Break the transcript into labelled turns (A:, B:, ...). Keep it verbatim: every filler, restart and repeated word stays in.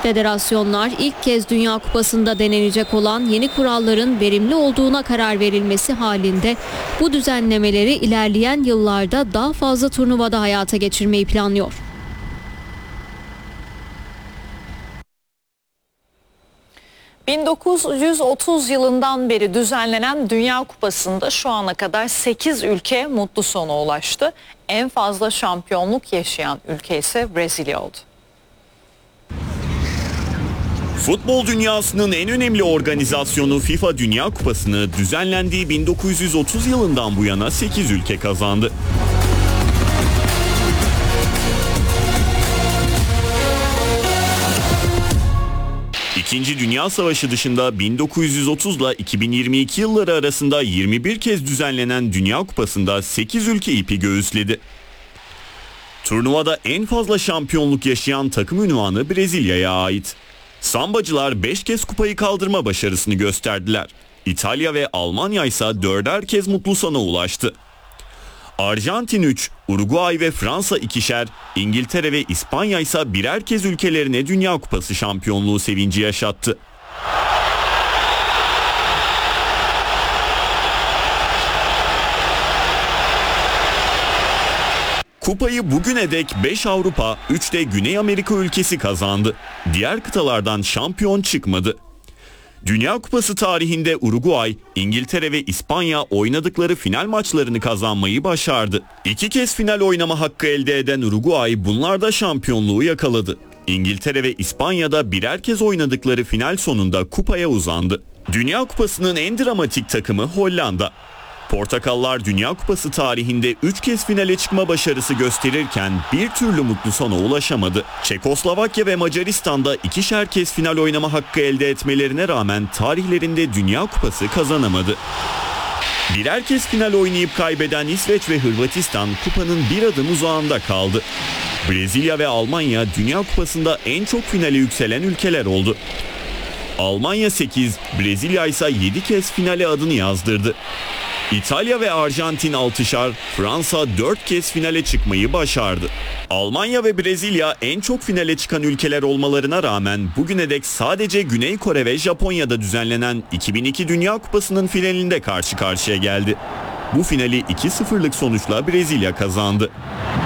A: Federasyonlar ilk kez Dünya Kupası'nda denenecek olan yeni kuralların verimli olduğuna karar verilmesi halinde bu düzenlemeleri ilerleyen yıllarda daha fazla turnuvada hayata geçirmeyi planlıyor.
B: bin dokuz yüz otuz yılından beri düzenlenen Dünya Kupası'nda şu ana kadar sekiz ülke mutlu sona ulaştı. En fazla şampiyonluk yaşayan ülke ise Brezilya oldu.
C: Futbol dünyasının en önemli organizasyonu FIFA Dünya Kupası'nı düzenlendiği bin dokuz yüz otuz yılından bu yana sekiz ülke kazandı. İkinci Dünya Savaşı dışında bin dokuz yüz otuz ile iki bin yirmi iki yılları arasında yirmi bir kez düzenlenen Dünya Kupası'nda sekiz ülke ipi göğüsledi. Turnuvada en fazla şampiyonluk yaşayan takım unvanı Brezilya'ya ait. Sambacılar beş kez kupayı kaldırma başarısını gösterdiler. İtalya ve Almanya ise dörder kez mutlu sona ulaştı. Arjantin üç, Uruguay ve Fransa ikişer, İngiltere ve İspanya ise birer kez ülkelerine Dünya Kupası şampiyonluğu sevinci yaşattı. Kupayı bugüne dek beş Avrupa, üç de Güney Amerika ülkesi kazandı. Diğer kıtalardan şampiyon çıkmadı. Dünya Kupası tarihinde Uruguay, İngiltere ve İspanya oynadıkları final maçlarını kazanmayı başardı. İki kez final oynama hakkı elde eden Uruguay bunlarda şampiyonluğu yakaladı. İngiltere ve İspanya'da birer kez oynadıkları final sonunda kupaya uzandı. Dünya Kupası'nın en dramatik takımı Hollanda. Portakallar Dünya Kupası tarihinde üç kez finale çıkma başarısı gösterirken bir türlü mutlu sona ulaşamadı. Çekoslovakya ve Macaristan'da ikişer kez final oynama hakkı elde etmelerine rağmen tarihlerinde Dünya Kupası kazanamadı. Birer kez final oynayıp kaybeden İsveç ve Hırvatistan kupanın bir adım uzağında kaldı. Brezilya ve Almanya Dünya Kupası'nda en çok finale yükselen ülkeler oldu. Almanya sekiz, Brezilya ise yedi kez finale adını yazdırdı. İtalya ve Arjantin altışar, Fransa dört kez finale çıkmayı başardı. Almanya ve Brezilya en çok finale çıkan ülkeler olmalarına rağmen bugüne dek sadece Güney Kore ve Japonya'da düzenlenen iki bin iki Dünya Kupası'nın finalinde karşı karşıya geldi. Bu finali iki sıfırlık sonuçla Brezilya kazandı.